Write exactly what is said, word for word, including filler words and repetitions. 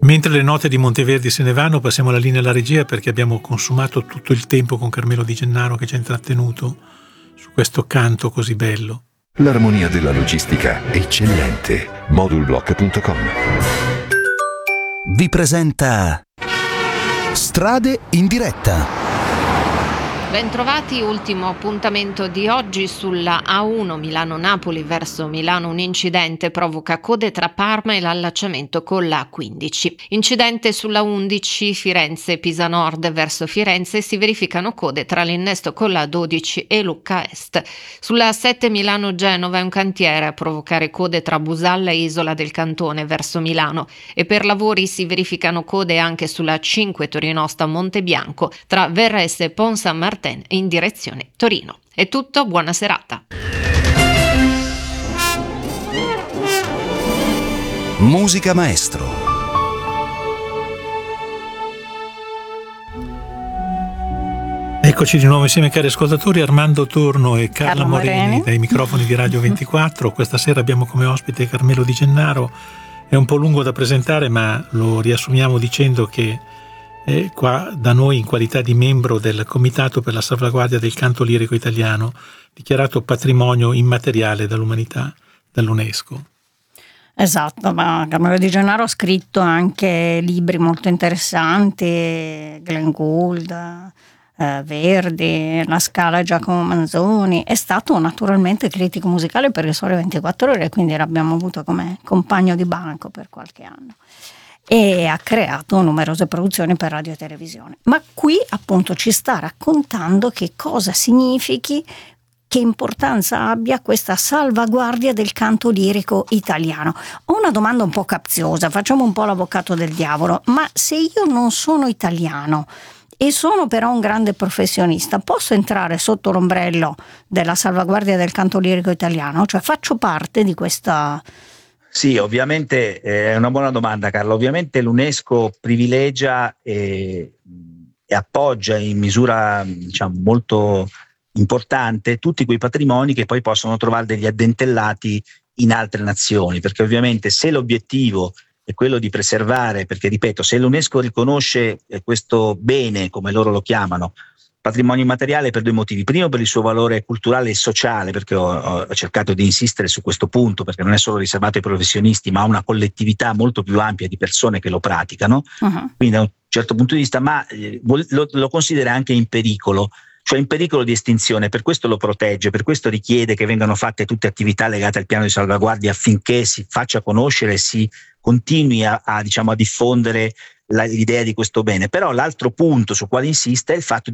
Mentre le note di Monteverdi se ne vanno, passiamo la linea alla regia perché abbiamo consumato tutto il tempo con Carmelo Di Gennaro che ci ha intrattenuto su questo canto così bello. L'armonia della logistica eccellente. Modulblock punto com vi presenta Strade in diretta. Bentrovati, ultimo appuntamento di oggi sulla A uno Milano-Napoli verso Milano. Un incidente provoca code tra Parma e l'allacciamento con la A quindici. Incidente sulla undici Firenze-Pisa Nord verso Firenze, si verificano code tra l'innesto con la A dodici e Lucca Est. Sulla A sette Milano-Genova è un cantiere a provocare code tra Busalla e Isola del Cantone verso Milano, e per lavori si verificano code anche sulla A cinque Torinosta-Montebianco tra Verresse e Pont San Martin in direzione Torino. È tutto, buona serata. Musica Maestro. Eccoci di nuovo insieme, cari ascoltatori, Armando Torno e Carla Carlo Morini, Moreni dai microfoni di Radio ventiquattro. Questa sera abbiamo come ospite Carmelo Di Gennaro. È un po' lungo da presentare, ma lo riassumiamo dicendo che è qua da noi in qualità di membro del Comitato per la salvaguardia del canto lirico italiano, dichiarato patrimonio immateriale dall'umanità dall'UNESCO. Esatto, ma Carmelo Di Gennaro ha scritto anche libri molto interessanti, Glenn Gould, eh, Verdi, La Scala Giacomo Manzoni. È stato naturalmente critico musicale per il Sole ventiquattro Ore, quindi l'abbiamo avuto come compagno di banco per qualche anno. E ha creato numerose produzioni per radio e televisione. Ma qui appunto ci sta raccontando che cosa significhi, che importanza abbia questa salvaguardia del canto lirico italiano. Ho una domanda un po' capziosa, facciamo un po' l'avvocato del diavolo, ma se io non sono italiano e sono però un grande professionista, posso entrare sotto l'ombrello della salvaguardia del canto lirico italiano? Cioè faccio parte di questa... Sì, ovviamente eh, è una buona domanda, Carlo. Ovviamente l'UNESCO privilegia e, e appoggia in misura, diciamo, molto importante tutti quei patrimoni che poi possono trovare degli addentellati in altre nazioni, perché ovviamente se l'obiettivo è quello di preservare, perché ripeto, se l'UNESCO riconosce eh, questo bene, come loro lo chiamano, patrimonio immateriale, per due motivi. Primo, per il suo valore culturale e sociale, perché ho, ho cercato di insistere su questo punto, perché non è solo riservato ai professionisti, ma a una collettività molto più ampia di persone che lo praticano. Uh-huh. Quindi da un certo punto di vista, ma eh, lo, lo considera anche in pericolo, cioè in pericolo di estinzione, per questo lo protegge, per questo richiede che vengano fatte tutte attività legate al piano di salvaguardia affinché si faccia conoscere e si continui a, a, diciamo, a diffondere la, l'idea di questo bene. Però l'altro punto su quale insiste è il fatto di